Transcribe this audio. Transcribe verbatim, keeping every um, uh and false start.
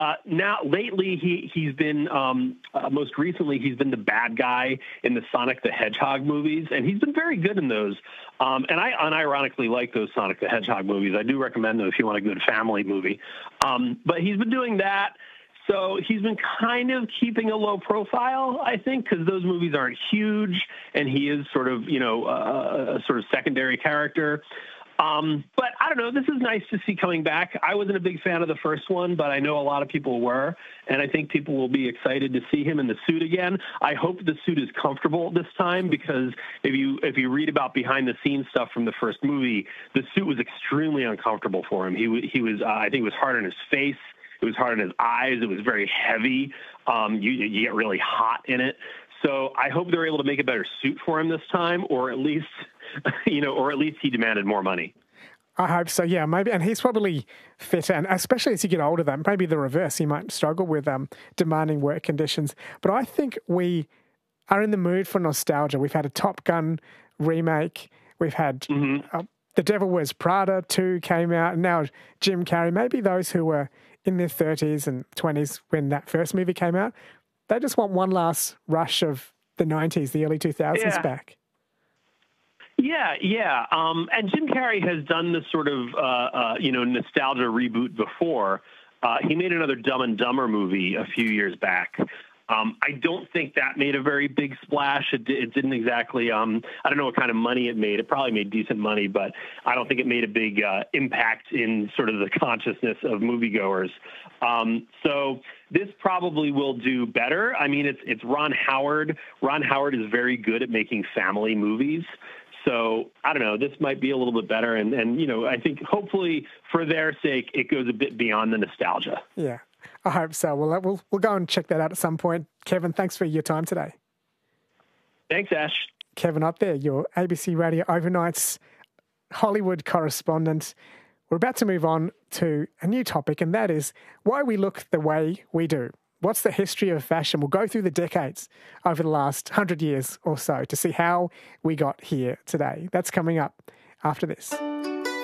Uh, now, lately, he, he's been, um, uh, most recently, he's been the bad guy in the Sonic the Hedgehog movies, and he's been very good in those. Um, and I unironically like those Sonic the Hedgehog movies. I do recommend them if you want a good family movie. Um, but he's been doing that. So he's been kind of keeping a low profile, I think, because those movies aren't huge, and he is sort of, you know, uh, a sort of secondary character. Um, but I don't know. This is nice to see coming back. I wasn't a big fan of the first one, but I know a lot of people were, and I think people will be excited to see him in the suit again. I hope the suit is comfortable this time, because if you if you read about behind the scenes stuff from the first movie, the suit was extremely uncomfortable for him. He he was uh, I think it was hard on his face. It was hard on his eyes. It was very heavy. Um, you you get really hot in it. So I hope they're able to make a better suit for him this time, or at least, you know, or at least he demanded more money. I hope so, yeah, maybe. And he's probably fitter, and especially as you get older, then maybe the reverse. He might struggle with um, demanding work conditions. But I think we are in the mood for nostalgia. We've had a Top Gun remake. We've had mm-hmm. uh, The Devil Wears Prada two came out, and now Jim Carrey. Maybe those who were in their thirties and twenties when that first movie came out, they just want one last rush of the nineties, the early two thousands yeah. back. Yeah, yeah. Um, and Jim Carrey has done this sort of, uh, uh, you know, nostalgia reboot before. Uh, he made another Dumb and Dumber movie a few years back. Um, I don't think that made a very big splash. It, it didn't exactly, um, I don't know what kind of money it made. It probably made decent money, but I don't think it made a big uh, impact in sort of the consciousness of moviegoers. Um, so this probably will do better. I mean, it's it's Ron Howard. Ron Howard is very good at making family movies. So I don't know, this might be a little bit better. And, and, you know, I think hopefully for their sake, it goes a bit beyond the nostalgia. Yeah, I hope so. Well, we'll, we'll go and check that out at some point. Kevin, thanks for your time today. Thanks, Ash. Kevin up there, your A B C Radio Overnight's Hollywood correspondent. We're about to move on to a new topic, and that is why we look the way we do. What's the history of fashion? We'll go through the decades over the last hundred years or so to see how we got here today. That's coming up after this.